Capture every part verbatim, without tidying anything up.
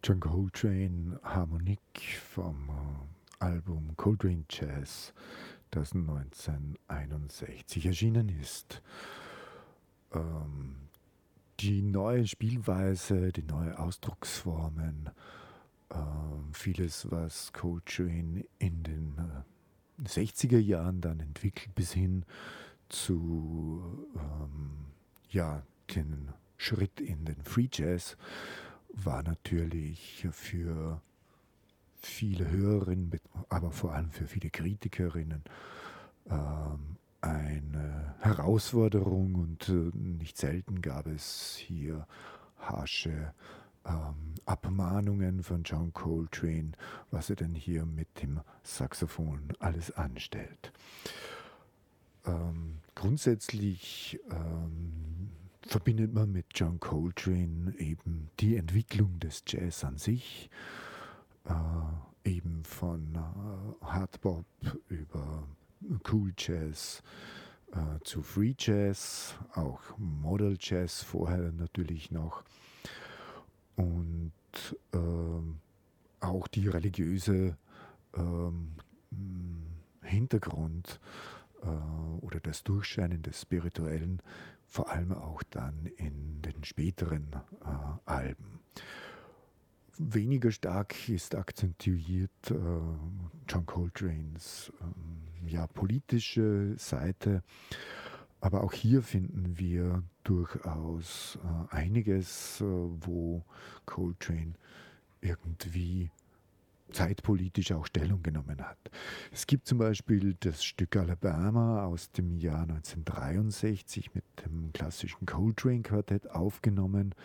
John Coltrane Harmonik vom äh, Album Coltrane Jazz, das neunzehnhunderteinundsechzig erschienen ist. Ähm, die neue Spielweise, die neue Ausdrucksformen, ähm, vieles, was Coltrane in den äh, sechziger Jahren dann entwickelt, bis hin zu ähm, ja, den Schritt in den Free Jazz, war natürlich für viele Hörerinnen, aber vor allem für viele Kritikerinnen ähm, eine Herausforderung, und äh, nicht selten gab es hier harsche ähm, Abmahnungen von John Coltrane, was er denn hier mit dem Saxophon alles anstellt. Ähm, grundsätzlich ähm, verbindet man mit John Coltrane eben die Entwicklung des Jazz an sich, äh, eben von äh, Hardbop über Cool Jazz äh, zu Free Jazz, auch Modal Jazz vorher natürlich noch, und äh, auch die religiöse äh, Hintergrund äh, oder das Durchscheinen des Spirituellen, vor allem auch dann in den späteren äh, Alben. Weniger stark ist akzentuiert äh, John Coltranes äh, ja, politische Seite, aber auch hier finden wir durchaus äh, einiges, äh, wo Coltrane irgendwie zeitpolitisch auch Stellung genommen hat. Es gibt zum Beispiel das Stück Alabama aus dem Jahr neunzehnhundertdreiundsechzig mit dem klassischen Coltrane-Quartett aufgenommen.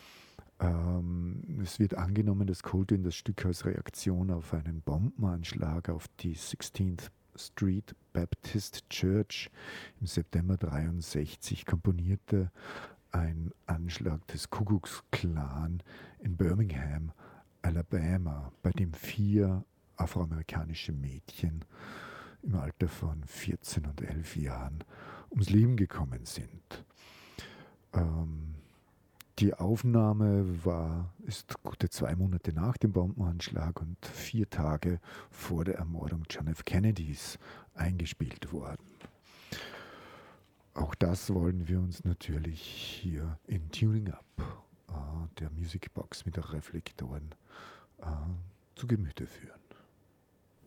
Ähm, es wird angenommen, dass Coltrane das Stück als Reaktion auf einen Bombenanschlag auf die sixteenth Street Baptist Church im September dreiundsechzig komponierte, ein Anschlag des Ku Klux Klan in Birmingham, Alabama, bei dem vier afroamerikanische Mädchen im Alter von vierzehn und elf Jahren ums Leben gekommen sind. Ähm, die Aufnahme war, ist gute zwei Monate nach dem Bombenanschlag und vier Tage vor der Ermordung John F. Kennedys eingespielt worden. Auch das wollen wir uns natürlich hier in Tuning Up, äh, der Musicbox mit Reflektoren, äh, zu Gemüte führen.